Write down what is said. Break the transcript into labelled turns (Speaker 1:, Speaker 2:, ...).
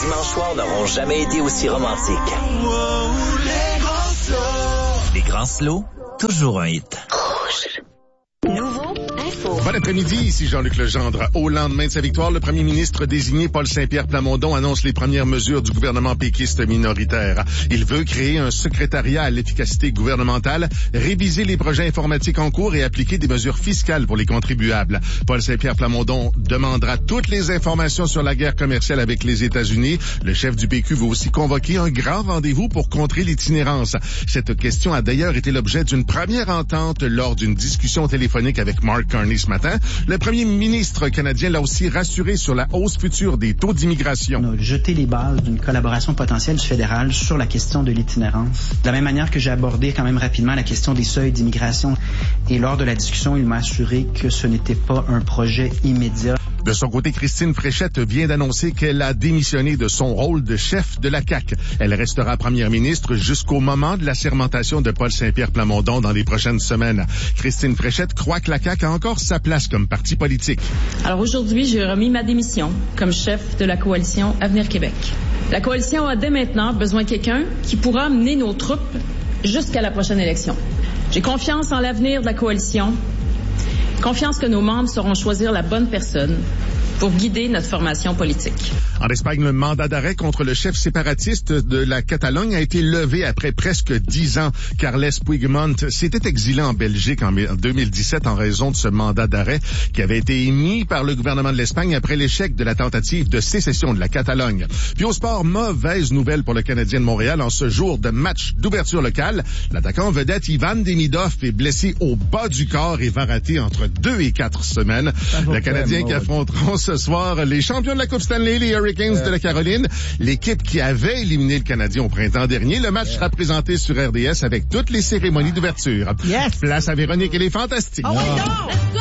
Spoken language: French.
Speaker 1: dimanches soirs n'auront jamais été aussi romantiques. Les grands slows, toujours un hit.
Speaker 2: Rouge. Nouveau, info.
Speaker 3: Bon après-midi, ici Jean-Luc Legendre. Au lendemain de sa victoire, le premier ministre désigné Paul Saint-Pierre Plamondon annonce les premières mesures du gouvernement péquiste minoritaire. Il veut créer un secrétariat à l'efficacité gouvernementale, réviser les projets informatiques en cours et appliquer des mesures fiscales pour les contribuables. Paul Saint-Pierre Plamondon demandera toutes les informations sur la guerre commerciale avec les États-Unis. Le chef du PQ veut aussi convoquer un grand rendez-vous pour contrer l'itinérance. Cette question a d'ailleurs été l'objet d'une première entente lors d'une discussion téléphonique avec Mark Carney ce matin. Le premier ministre canadien l'a aussi rassuré sur la hausse future des taux d'immigration.
Speaker 4: On a jeté les bases d'une collaboration potentielle du fédéral sur la question de l'itinérance. De la même manière que j'ai abordé quand même rapidement la question des seuils d'immigration. Et lors de la discussion, il m'a assuré que ce n'était pas un projet immédiat.
Speaker 3: De son côté, Christine Fréchette vient d'annoncer qu'elle a démissionné de son rôle de chef de la CAQ. Elle restera première ministre jusqu'au moment de la sermentation de Paul Saint-Pierre Plamondon dans les prochaines semaines. Christine Fréchette croit que la CAQ a encore sa place comme parti politique.
Speaker 5: Alors aujourd'hui, j'ai remis ma démission comme chef de la coalition Avenir Québec. La coalition a dès maintenant besoin de quelqu'un qui pourra mener nos troupes jusqu'à la prochaine élection. J'ai confiance en l'avenir de la coalition. Confiance que nos membres sauront choisir la bonne personne pour guider notre formation politique.
Speaker 3: En Espagne, le mandat d'arrêt contre le chef séparatiste de la Catalogne a été levé après presque 10 ans. Carles Puigdemont s'était exilé en Belgique en 2017 en raison de ce mandat d'arrêt qui avait été émis par le gouvernement de l'Espagne après l'échec de la tentative de sécession de la Catalogne. Puis au sport, mauvaise nouvelle pour le Canadien de Montréal en ce jour de match d'ouverture locale. L'attaquant vedette Ivan Demidov est blessé au bas du corps et va rater entre 2 et 4 semaines. Le Canadien qui affronteront ce soir les champions de la Coupe Stanley, les Hurricanes de la Caroline, l'équipe qui avait éliminé le Canadien au printemps dernier. Le match sera présenté sur RDS avec toutes les cérémonies d'ouverture. Place à Véronique et les Fantastiques.
Speaker 6: Oh,